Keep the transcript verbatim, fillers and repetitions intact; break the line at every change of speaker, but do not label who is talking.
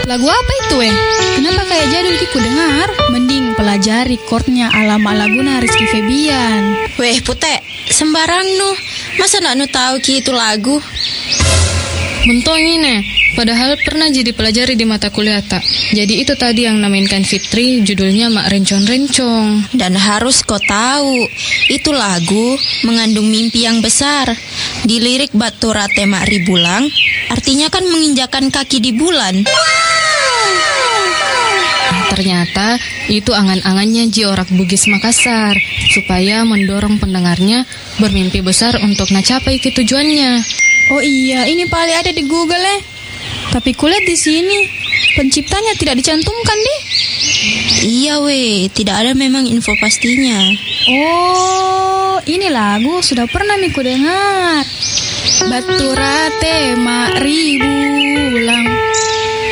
Lagu apa itu eh? Kenapa kayak jadul ki ku dengar? Mending pelajari chordnya ala laguna Rizky Febian.
Weh Pute, sembarang nu. Masa nak nu tahu ki itu lagu?
Mentong ini, padahal pernah jadi pelajari di mata kuliah tak. Jadi itu tadi yang namainkan Fitri, judulnya Mak Rencong-Rencong.
Dan harus kau tahu, itu lagu mengandung mimpi yang besar. Di lirik Batu Rate Mak Ribulang, artinya kan menginjakan kaki di bulan.
Ternyata itu angan-angannya Ji Orak Bugis Makassar, supaya mendorong pendengarnya bermimpi besar untuk nacapai ke tujuannya.
Oh iya, ini paling ada di Google eh. Tapi kulihat di sini penciptanya tidak dicantumkan deh.
Iya weh, tidak ada memang info pastinya.
Oh, ini lagu sudah pernah miku dengar. Batu Rate Mak Ribu